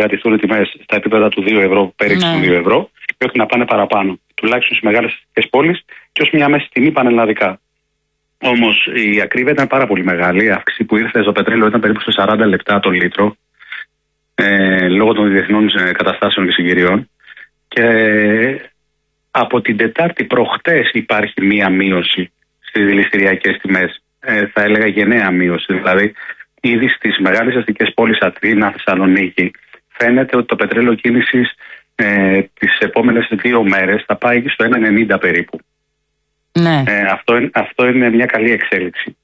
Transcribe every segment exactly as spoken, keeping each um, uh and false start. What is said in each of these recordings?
κρατηθούν οι τιμές στα επίπεδα του δύο ευρώ, περίπου ναι. δύο ευρώ, και όχι να πάνε παραπάνω. Τουλάχιστον στις μεγάλες αστικές πόλεις και ως μια μέση τιμή πανελλαδικά. Όμως η ακρίβεια ήταν πάρα πολύ μεγάλη. Η αύξηση που ήρθε στο πετρέλαιο ήταν περίπου σε σαράντα λεπτά το λίτρο, ε, λόγω των διεθνών καταστάσεων και συγκυριών. Και από την Τετάρτη προχτές υπάρχει μία μείωση στις δηληστηριακές τιμές. Ε, θα έλεγα γενναία μείωση. Δηλαδή, ήδη στις μεγάλες αστικές πόλεις Αθήνα, Θεσσαλονίκη, φαίνεται ότι το πετρέλαιο κίνησης ε, τις επόμενες δύο μέρες θα πάει στο ένα ενενήντα περίπου. Ναι. Ε, αυτό, αυτό είναι μια καλή εξέλιξη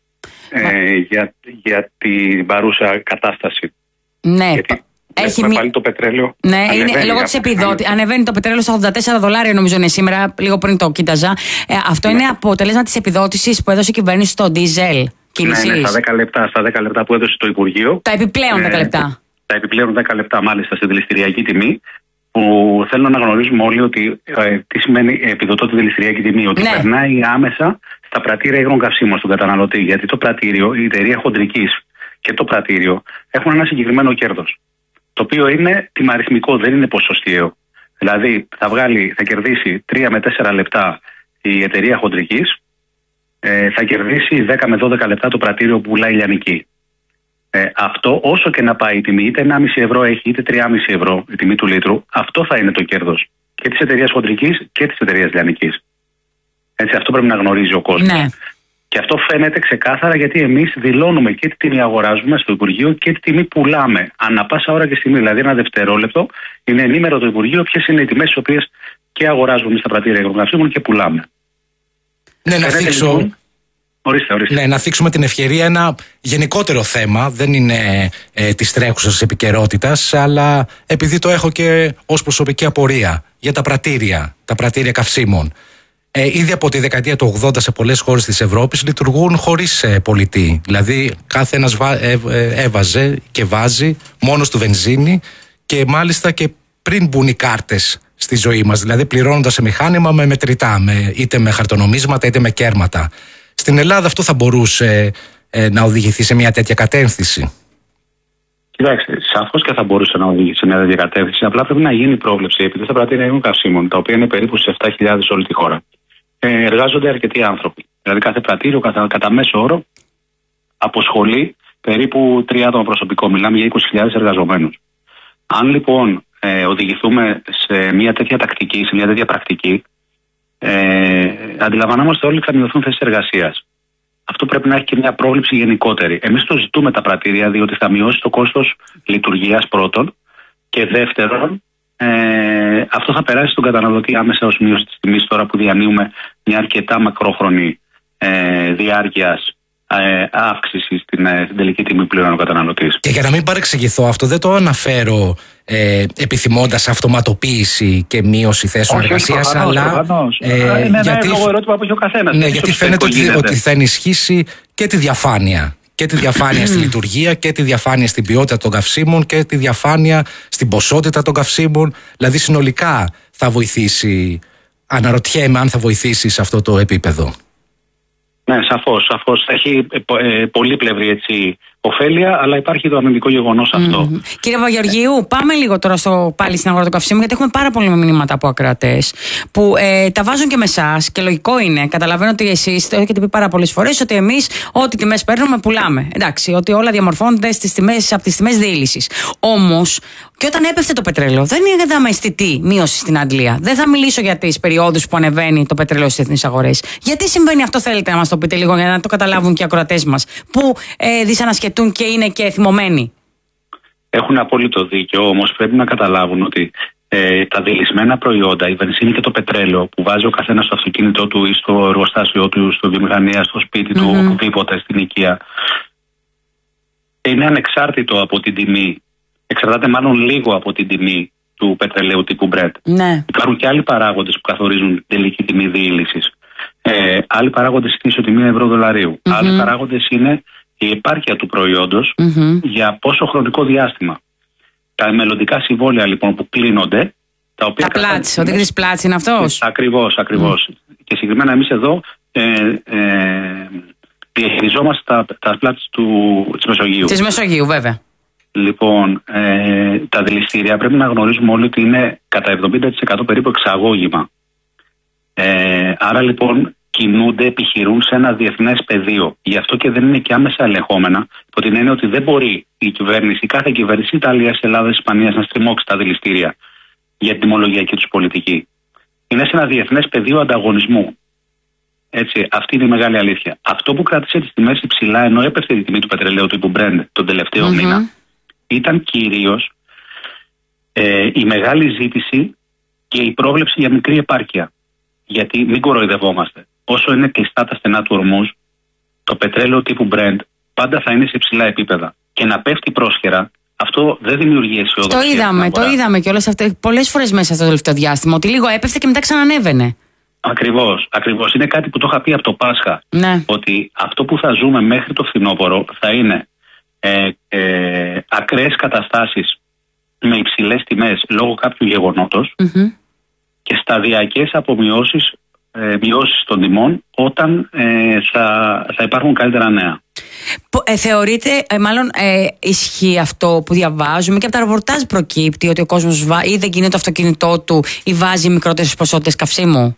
ε, για, για την παρούσα κατάσταση. Ναι. Γιατί έχει μια... πάλι το πετρέλαιο. Ναι, είναι λόγω της επιδότησης. Ανεβαίνει το πετρέλαιο στα ογδόντα τέσσερα δολάρια, νομίζω είναι σήμερα, λίγο πριν το κοίταζα. Ε, αυτό ναι. είναι αποτέλεσμα της επιδότησης που έδωσε η κυβέρνηση στο ντίζελ. Ναι, ναι, στα δέκα λεπτά, στα δέκα λεπτά που έδωσε το Υπουργείο. Τα επιπλέον δέκα λεπτά. Ε, τα επιπλέον δέκα λεπτά, μάλιστα, στη δηληστηριακή τιμή. Που θέλω να γνωρίζουμε όλοι ότι ε, τι σημαίνει επιδοτώ τη δηληστηριακή τιμή. Ότι ναι. περνάει άμεσα στα πρατήρια υγρών καυσίμων στον καταναλωτή. Γιατί το πρατήριο, η εταιρεία χοντρικής και το πρατήριο έχουν ένα συγκεκριμένο κέρδος. Το οποίο είναι τιμαριθμικό, δεν είναι ποσοστιαίο. Δηλαδή θα, βγάλει, θα κερδίσει τρία με τέσσερα λεπτά η εταιρεία χοντρικής, ε, θα κερδίσει δέκα με δώδεκα λεπτά το πρατήριο που πουλάει λιανική. Ε, αυτό όσο και να πάει η τιμή, είτε ενάμιση ευρώ έχει είτε τρία κόμμα πέντε ευρώ η τιμή του λίτρου, αυτό θα είναι το κέρδος και της εταιρείας χοντρικής και της εταιρείας λιανικής. Έτσι, αυτό πρέπει να γνωρίζει ο κόσμος. Ναι. Και αυτό φαίνεται ξεκάθαρα γιατί εμείς δηλώνουμε και τι τιμή αγοράζουμε στο Υπουργείο και τι τιμή πουλάμε. Ανά πάσα ώρα και στιγμή, δηλαδή ένα δευτερόλεπτο, είναι ενήμερο το Υπουργείο ποιες είναι οι τιμές τις οποίες και αγοράζουμε στα πρατήρια υγρών καυσίμων και πουλάμε. Ναι, να θίξω. Λοιπόν, Ορίστε, ορίστε. Ναι, να θίξουμε την ευκαιρία ένα γενικότερο θέμα, δεν είναι ε, της τρέχουσας επικαιρότητας, αλλά επειδή το έχω και ως προσωπική απορία για τα πρατήρια, τα πρατήρια καυσίμων. Ε, ήδη από τη δεκαετία του ογδόντα σε πολλές χώρες της Ευρώπης λειτουργούν χωρίς ε, πολιτή. Δηλαδή κάθε ένας βα, ε, ε, έβαζε και βάζει μόνος του βενζίνη και μάλιστα και πριν μπουν οι κάρτες στη ζωή μας, δηλαδή πληρώνοντας σε μηχάνημα με μετρητά, με, είτε με χαρτονομίσματα είτε με κέρματα. Στην Ελλάδα αυτό θα μπορούσε ε, να οδηγηθεί σε μια τέτοια κατεύθυνση? Κοιτάξτε, σαφώς και θα μπορούσε να οδηγήσει σε μια τέτοια κατεύθυνση. Απλά πρέπει να γίνει πρόβλεψη, επειδή στα πρατήρια υγρών καυσίμων, τα οποία είναι περίπου σε επτά χιλιάδες όλη τη χώρα, ε, εργάζονται αρκετοί άνθρωποι. Δηλαδή κάθε πρατήριο κατά, κατά μέσο όρο αποσχολεί περίπου τρία άτομα προσωπικό. Μιλάμε για είκοσι χιλιάδες εργαζομένους. Αν λοιπόν ε, οδηγηθούμε σε μια τέτοια τακτική, σε μια τέτοια πρακτική, Ε, αντιλαμβανόμαστε όλοι ότι θα μειωθούν θέσεις εργασίας. Αυτό πρέπει να έχει και μια πρόβλεψη γενικότερη. Εμείς το ζητούμε τα πρατήρια, διότι θα μειώσει το κόστος λειτουργίας πρώτον, και δεύτερον, ε, αυτό θα περάσει στον καταναλωτή άμεσα ως μείωση της τιμής, τώρα που διανύουμε μια αρκετά μακρόχρονη ε, διάρκειας ε, αύξηση στην, ε, στην τελική τιμή που πληρώνει ο καταναλωτής. Και για να μην παρεξηγηθώ, αυτό δεν το αναφέρω ε, επιθυμώντας αυτοματοποίηση και μείωση θέσεων εργασίας, αλλά. Ε, είναι ένα γιατί, λόγο ερώτημα που έχει ο καθένας. Ναι, γιατί φαίνεται ότι, ότι θα ενισχύσει και τη διαφάνεια. Και τη διαφάνεια στη λειτουργία και τη διαφάνεια στην ποιότητα των καυσίμων και τη διαφάνεια στην ποσότητα των καυσίμων. Δηλαδή, συνολικά θα βοηθήσει. Αναρωτιέμαι αν θα βοηθήσει σε αυτό το επίπεδο. Ναι, σαφώς, σαφώς. Έχει ε, πολύπλευρη έτσι ωφέλεια, αλλά υπάρχει το αρνητικό γεγονός αυτό. Mm-hmm. Κύριε Παπαγεωργίου, πάμε λίγο τώρα στο, πάλι στην αγορά του καυσίμου, γιατί έχουμε πάρα πολλά μηνύματα από ακροατές που ε, τα βάζουν και με εσάς και λογικό είναι. Καταλαβαίνω ότι εσείς το έχετε πει πάρα πολλές φορές ότι εμείς ό,τι τιμές παίρνουμε πουλάμε. Εντάξει, ότι όλα διαμορφώνονται στις τιμές, από τις τιμές διήλυσης. Όμως, και όταν έπεφτε το πετρέλαιο, δεν είδαμε αισθητή μείωση στην Αγγλία. Δεν θα μιλήσω για τις περιόδους που ανεβαίνει το πετρέλαιο στις διεθνείς αγορές. Γιατί συμβαίνει αυτό, θέλετε να μας το πείτε λίγο για να το καταλάβουν και οι ακροατές μας, που ε, δυσανασχετούν και είναι και θυμωμένοι? Έχουν απόλυτο δίκιο, όμως πρέπει να καταλάβουν ότι ε, τα διελυσμένα προϊόντα, η βενζίνη και το πετρέλαιο που βάζει ο καθένας στο αυτοκίνητό του ή στο εργοστάσιο του, στο βιομηχανία, στο σπίτι του, mm-hmm. οπουδήποτε, στην οικία, είναι ανεξάρτητο από την τιμή. Εξαρτάται μάλλον λίγο από την τιμή του πετρελαίου τύπου Brent. Ναι. Υπάρχουν και άλλοι παράγοντες που καθορίζουν την τελική τιμή διήλυσης. Ε, άλλοι παράγοντες είναι η ισοτιμία ευρώ-δολαρίου. Mm-hmm. Άλλοι παράγοντες είναι η επάρκεια του προϊόντος mm-hmm. για πόσο χρονικό διάστημα. Τα μελλοντικά συμβόλαια λοιπόν που κλείνονται. Τα, οποία τα πλάτς, ο δείκτης πλάτς είναι αυτός. Ακριβώς, ακριβώς. Mm. Και συγκεκριμένα εμείς εδώ ε, ε, διαχειριζόμαστε τα, τα πλάτς της Μεσογείου. Της Μεσογείου, βέβαια. Λοιπόν, ε, τα δηληστήρια πρέπει να γνωρίζουμε όλοι ότι είναι κατά εβδομήντα τοις εκατό περίπου εξαγώγημα. Ε, άρα λοιπόν κινούνται, επιχειρούν σε ένα διεθνές πεδίο. Γι' αυτό και δεν είναι και άμεσα ελεγχόμενα, υπό την έννοια ότι δεν μπορεί η κυβέρνηση, η κάθε κυβέρνηση Ιταλίας, Ελλάδας, Ισπανίας να στριμώξει τα δηληστήρια για την τιμολογιακή τους πολιτική. Είναι σε ένα διεθνές πεδίο ανταγωνισμού. Έτσι, αυτή είναι η μεγάλη αλήθεια. Αυτό που κράτησε τις τιμές υψηλά, ενώ έπεφτε η τιμή του πετρελαίου τύπου Brent τον τελευταίο mm-hmm. μήνα, ήταν κυρίως ε, η μεγάλη ζήτηση και η πρόβλεψη για μικρή επάρκεια. Γιατί μην κοροϊδευόμαστε. Όσο είναι κλειστά τα στενά του ορμούς, το πετρέλαιο τύπου Brent πάντα θα είναι σε υψηλά επίπεδα. Και να πέφτει πρόσχερα, αυτό δεν δημιουργεί αισιοδοξία. Το είδαμε, το είδαμε κιόλας πολλές φορές μέσα στο τελευταίο διάστημα. Ότι λίγο έπεφτε και μετά ξανανέβαινε. Ακριβώς, ακριβώς. Είναι κάτι που το είχα πει από το Πάσχα. Ναι. Ότι αυτό που θα ζούμε μέχρι το φθινόπωρο θα είναι ε, ε, ακραίες καταστάσεις με υψηλές τιμές λόγω κάποιου γεγονότος mm-hmm. και σταδιακές απομειώσεις ε, μειώσεις των τιμών όταν ε, θα, θα υπάρχουν καλύτερα νέα. Ε, θεωρείτε, ε, μάλλον ε, ισχύει αυτό που διαβάζουμε και από τα ρεπορτάζ προκύπτει ότι ο κόσμος βα... ή δεν κινείται το αυτοκίνητό του ή βάζει μικρότερες ποσότητες καυσίμου?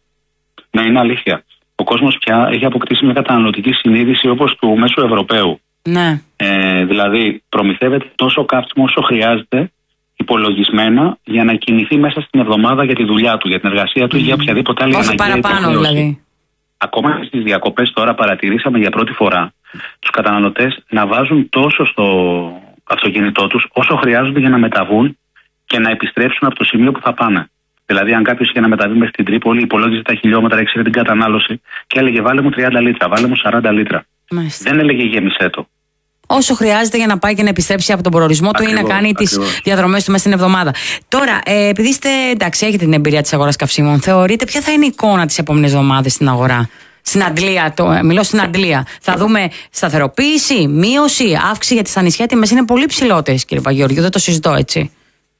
Ναι, είναι αλήθεια. Ο κόσμος πια έχει αποκτήσει μια καταναλωτική συνείδηση όπως του μέσου Ευρωπαίου. Ναι. Ε, δηλαδή προμηθεύεται τόσο καύσιμο όσο χρειάζεται υπολογισμένα για να κινηθεί μέσα στην εβδομάδα για τη δουλειά του, για την εργασία του ή mm. για οποιαδήποτε άλλη αναγκαία υποχρέωση. παραπάνω δηλαδή. Ακόμα στις διακοπές τώρα παρατηρήσαμε για πρώτη φορά τους καταναλωτές να βάζουν τόσο στο αυτοκίνητό τους όσο χρειάζονται για να μεταβούν και να επιστρέψουν από το σημείο που θα πάνε. Δηλαδή, αν κάποιος είχε να μεταβεί μέχρι την Τρίπολη, υπολόγιζε τα χιλιόμετρα, ήξερε την κατανάλωση και έλεγε βάλε μου τριάντα λίτρα, βάλε μου σαράντα λίτρα. Μάλιστα. Δεν έλεγε γέμισέ το. Όσο χρειάζεται για να πάει και να επιστρέψει από τον προορισμό του ή να κάνει τις διαδρομές του μέσα στην εβδομάδα. Τώρα, ε, επειδή είστε, εντάξει, έχετε την εμπειρία της αγοράς καυσίμων, θεωρείτε ποια θα είναι η εικόνα τις επόμενες εβδομάδες στην αγορά? Στην Αντλία, το, μιλώ στην Αντλία. Θα δούμε σταθεροποίηση, μείωση, αύξηση, γιατί στα νησιά τιμές είναι πολύ ψηλότερες, κύριε Παπαγεωργίου, δεν το συζητώ έτσι.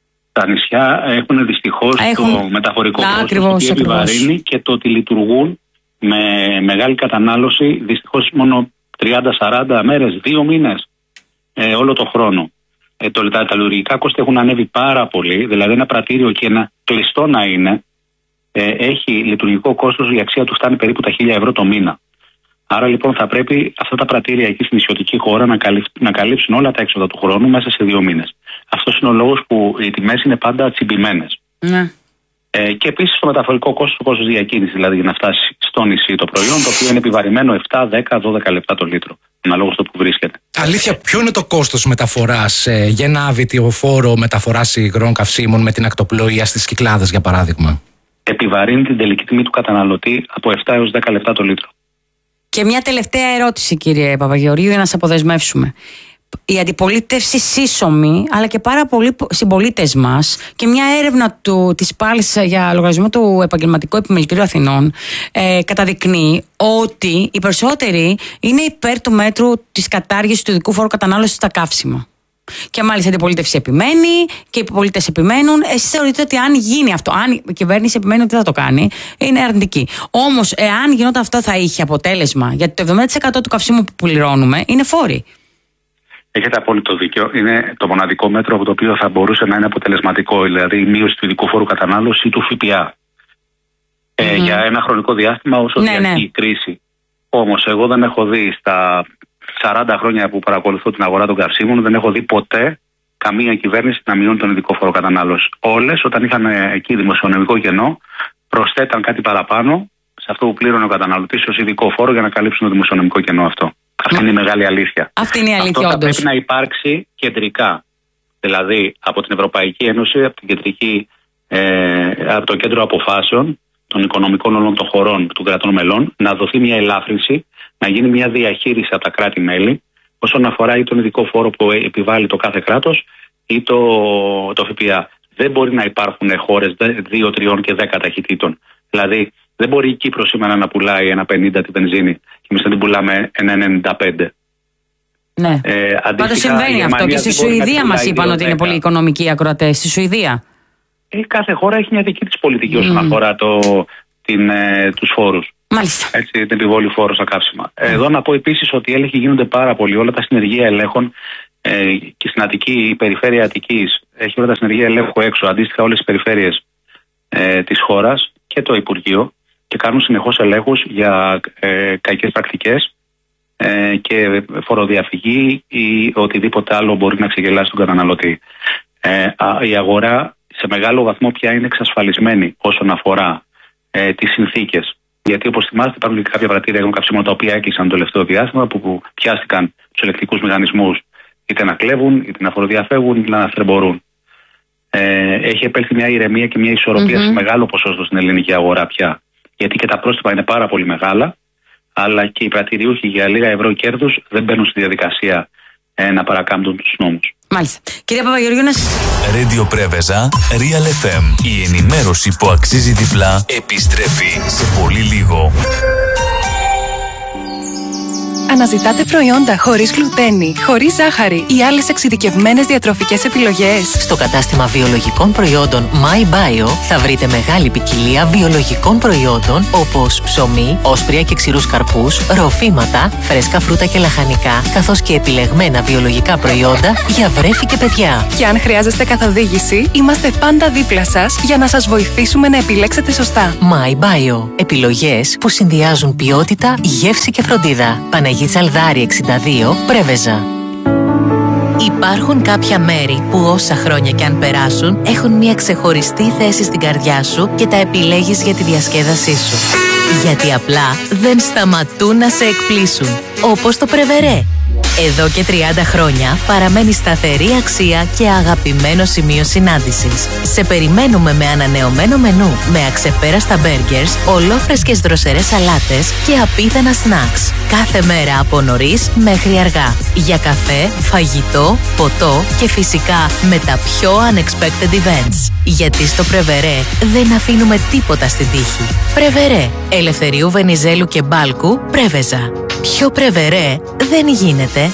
Τα νησιά έχουν δυστυχώς έχουν... το μεταφορικό κόστος που επιβαρύνει και το ότι λειτουργούν με μεγάλη κατανάλωση, δυστυχώς μόνο τριάντα σαράντα μέρες, δύο μήνες ε, όλο το χρόνο. Ε, το, τα ταλουργικά κόστη έχουν ανέβει πάρα πολύ, δηλαδή ένα πρατήριο και ένα κλειστό να είναι, ε, έχει λειτουργικό κόστος, η αξία του φτάνει περίπου τα χίλια ευρώ το μήνα. Άρα λοιπόν θα πρέπει αυτά τα πρατήρια εκεί στην νησιωτική χώρα να, καλύψ, να καλύψουν όλα τα έξοδα του χρόνου μέσα σε δύο μήνες. Αυτός είναι ο λόγος που οι τιμές είναι πάντα τσιμπημένες. Ναι. Ε, και επίσης το μεταφορικό κόστος, το κόστος διακίνησης, δηλαδή για να φτάσει στο νησί το προϊόν, το οποίο είναι επιβαρημένο επτά, δέκα, δώδεκα λεπτά το λίτρο, αναλόγως το που βρίσκεται. Αλήθεια, ποιο είναι το κόστος μεταφοράς ε, για ένα αβιτιοφόρο μεταφοράς υγρών καυσίμων με την ακτοπλοεία στις Κυκλάδες, για παράδειγμα? Επιβαρύνει την τελική τιμή του καταναλωτή από επτά έως δέκα λεπτά το λίτρο. Και μια τελευταία ερώτηση, κύριε Παπαγεωργίου, για να σας αποδεσμεύσουμε. Η αντιπολίτευση σύσσωμη, αλλά και πάρα πολλοί συμπολίτες μας, και μια έρευνα του, της πάλης για λογαριασμό του Επαγγελματικού Επιμελητηρίου Αθηνών ε, καταδεικνύει ότι οι περισσότεροι είναι υπέρ του μέτρου της κατάργησης του ειδικού φόρου κατανάλωσης στα καύσιμα. Και μάλιστα η αντιπολίτευση επιμένει και οι πολίτες επιμένουν. Εσείς θεωρείτε ότι αν γίνει αυτό, αν η κυβέρνηση επιμένει ότι θα το κάνει, είναι αρνητική? Όμως, εάν γινόταν αυτό, θα είχε αποτέλεσμα? Γιατί το εβδομήντα τοις εκατό του καυσίμου που πληρώνουμε είναι φόροι. Έχετε απόλυτο δίκιο. Είναι το μοναδικό μέτρο από το οποίο θα μπορούσε να είναι αποτελεσματικό, δηλαδή η μείωση του ειδικού φόρου κατανάλωσης ή του ΦΠΑ. Mm-hmm. Ε, για ένα χρονικό διάστημα όσο ναι, διαρκεί ναι. η κρίση. Όμως, εγώ δεν έχω δει στα σαράντα χρόνια που παρακολουθώ την αγορά των καυσίμων, δεν έχω δει ποτέ καμία κυβέρνηση να μειώνει τον ειδικό φόρο κατανάλωσης. Όλες, όταν είχαν εκεί δημοσιονομικό κενό, προσθέταν κάτι παραπάνω σε αυτό που πλήρωνε ο καταναλωτής ως ειδικό φόρο για να καλύψουν το δημοσιονομικό κενό αυτό. Αυτή είναι η μεγάλη αλήθεια. Αυτή είναι η αλήθεια, αυτό θα όντως. πρέπει να υπάρξει κεντρικά. Δηλαδή από την Ευρωπαϊκή Ένωση, από, την κεντρική, ε, από το κέντρο αποφάσεων των οικονομικών όλων των χωρών των κρατών μελών, να δοθεί μια ελάφρυνση, να γίνει μια διαχείριση από τα κράτη-μέλη όσον αφορά ή τον ειδικό φόρο που επιβάλλει το κάθε κράτος ή το, το ΦΠΑ. Δεν μπορεί να υπάρχουν χώρες δύο, τρία και δέκα ταχυτήτων. Δηλαδή, δεν μπορεί η Κύπρος σήμερα να πουλάει ένα πενήντα τη βενζίνη και εμείς να την πουλάμε ένα ενενήντα πέντε. Ναι. Ε, Πάντως συμβαίνει αυτό και στη Σουηδία μας είπαν ότι είναι πολύ οικονομικοί οι ακροατές. Στη Σουηδία. Ε, κάθε χώρα έχει μια δική της πολιτική mm. όσον αφορά το, την, ε, τους φόρους. Μάλιστα. Έτσι, την επιβολή φόρου στα καύσιμα. Mm. Εδώ να πω επίσης ότι οι έλεγχοι γίνονται πάρα πολύ. Όλα τα συνεργεία ελέγχων Ε, και στην Αττική, η περιφέρεια Αττικής έχει όλα τα συνεργεία ελέγχου έξω, αντίστοιχα όλες τις περιφέρειες ε, της χώρας και το Υπουργείο, και κάνουν συνεχώς ελέγχους για ε, κακές πρακτικές ε, και φοροδιαφυγή ή οτιδήποτε άλλο μπορεί να ξεγελάσει τον καταναλωτή. Ε, α, η αγορά σε μεγάλο βαθμό πια είναι εξασφαλισμένη όσον αφορά ε, τις συνθήκες. Γιατί, όπως θυμάστε, υπάρχουν και κάποια πρατήρια υγρών καυσίμων τα οποία έκλεισαν το τελευταίο διάστημα, που, που πιάστηκαν τους ελεκτικούς μηχανισμούς είτε να κλέβουν, είτε να φοροδιαφεύγουν, είτε να ασθρεμπορούν. Ε, έχει επέλθει μια ηρεμία και μια ισορροπία mm-hmm. σε μεγάλο ποσοστό στην ελληνική αγορά πια. Γιατί και τα πρόστιμα είναι πάρα πολύ μεγάλα, αλλά και οι πρατηριούχοι για λίγα ευρώ κέρδους δεν μπαίνουν στη διαδικασία ε, να παρακάμπτουν τους νόμους. Μάλιστα. Κυρία Παπαγεωργίου, να Radio Πρέβεζα, Real εφ εμ. Η ενημέρωση που αξίζει διπλά επιστρέφει σε πολύ λίγο. Αναζητάτε προϊόντα χωρίς γλουτένη, χωρίς ζάχαρη ή άλλες εξειδικευμένες διατροφικές επιλογές? Στο κατάστημα βιολογικών προϊόντων MyBio θα βρείτε μεγάλη ποικιλία βιολογικών προϊόντων όπως ψωμί, όσπρια και ξηρούς καρπούς, ροφήματα, φρέσκα φρούτα και λαχανικά, καθώς και επιλεγμένα βιολογικά προϊόντα για βρέφη και παιδιά. Και αν χρειάζεστε καθοδήγηση, είμαστε πάντα δίπλα σας για να σας βοηθήσουμε να επιλέξετε σωστά. MyBio. Επιλογές που συνδυάζουν ποιότητα, γεύση και φροντίδα. Παναγία Τσαλδάρη εξήντα δύο, Πρέβεζα. Υπάρχουν κάποια μέρη που όσα χρόνια κι αν περάσουν έχουν μια ξεχωριστή θέση στην καρδιά σου και τα επιλέγεις για τη διασκέδασή σου. Γιατί απλά δεν σταματούν να σε εκπλήσουν. Όπως το Πρεβερέ. Εδώ και τριάντα χρόνια παραμένει σταθερή αξία και αγαπημένο σημείο συνάντησης. Σε περιμένουμε με ανανεωμένο μενού, με αξεπέραστα μπέργκερς, ολόφρεσκες δροσερές σαλάτες και απίθανα σνακς. Κάθε μέρα από νωρίς μέχρι αργά. Για καφέ, φαγητό, ποτό και φυσικά με τα πιο unexpected events. Γιατί στο Πρεβερέ δεν αφήνουμε τίποτα στην τύχη. Πρεβερέ. Ελευθερίου Βενιζέλου και Μπάλκου, Πρέβεζα. Πιο Πρεβερέ δεν γίνεται.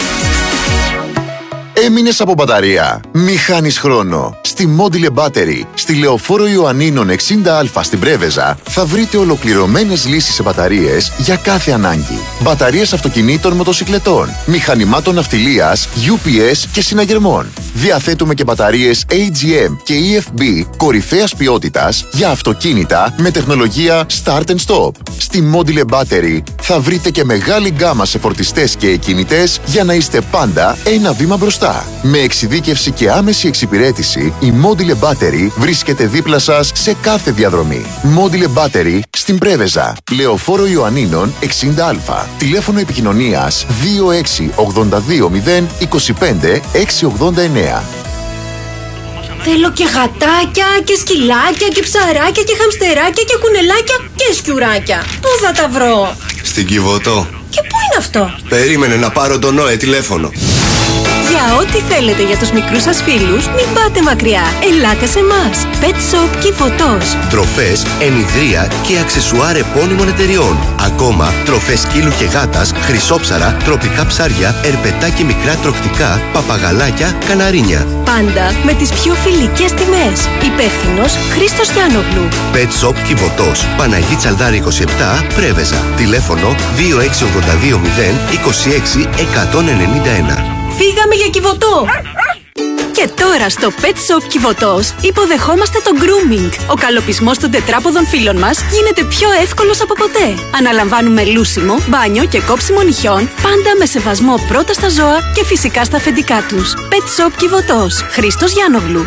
Έμεινες από μπαταρία? Μη χάνεις χρόνο. Στη Module Battery, στη Λεωφόρο Ιωαννίνων εξήντα α στην Πρέβεζα, θα βρείτε ολοκληρωμένες λύσεις σε μπαταρίες για κάθε ανάγκη. Μπαταρίες αυτοκινήτων, μοτοσικλετών, μηχανημάτων ναυτιλίας, γιου πι ες και συναγερμών. Διαθέτουμε και μπαταρίες έι τζι εμ και ι εφ μπι κορυφαίας ποιότητας για αυτοκίνητα με τεχνολογία Start and Stop. Στη Module Battery θα βρείτε και μεγάλη γκάμα σε φορτιστές και εκκινητές για να είστε πάντα ένα βήμα μπροστά. Με εξειδίκευση και άμεση εξυπηρέτηση, η Module Battery βρίσκεται δίπλα σας σε κάθε διαδρομή. Module Battery στην Πρέβεζα, Λεωφόρο Ιωαννίνων εξήντα α. Τηλέφωνο επικοινωνίας δύο έξι ογδόντα δύο μηδέν είκοσι πέντε εξακόσια ογδόντα εννέα. Θέλω και γατάκια και σκυλάκια και ψαράκια και χαμστεράκια και κουνελάκια και σκιουράκια. Πού θα τα βρω? Στην Κιβωτό. Και πού είναι αυτό? Περίμενε να πάρω τον Νόε τηλέφωνο. Για ό,τι θέλετε για τους μικρούς σας φίλους, μην πάτε μακριά. Ελάτε σε εμάς. Pet Shop Κιβωτός. Τροφές, ενιδρία και αξεσουάρ επώνυμων εταιριών. Ακόμα, τροφές σκύλου και γάτας, χρυσόψαρα, τροπικά ψάρια, ερπετά και μικρά τροκτικά, παπαγαλάκια, καναρίνια. Πάντα με τις πιο φιλικές τιμές. Υπεύθυνος Χρήστος Γιάννογλου. Pet Shop Κιβωτός. Παναγή Τσαλδάρη είκοσι επτά, Πρέβεζα. Τηλέφωνο δύο έξι ογδόντα δύο μηδέν είκοσι έξι εκατόν ενενήντα ένα. Φύγαμε για Κιβωτό! Και τώρα στο Pet Shop Κιβωτός υποδεχόμαστε το grooming. Ο καλοπισμός των τετράποδων φίλων μας γίνεται πιο εύκολος από ποτέ. Αναλαμβάνουμε λούσιμο, μπάνιο και κόψιμο νυχιών, πάντα με σεβασμό πρώτα στα ζώα και φυσικά στα αφεντικά τους. Pet Shop Κιβωτός. Χρήστος Γιάννογλου.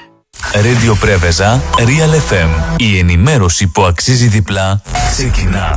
Radio Πρέβεζα, Real εφ εμ. Η ενημέρωση που αξίζει διπλά ξεκινά